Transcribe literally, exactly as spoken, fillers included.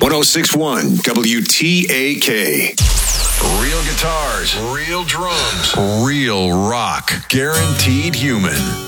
oh six point one W T A K. Real guitars, real drums, real rock. Guaranteed Human.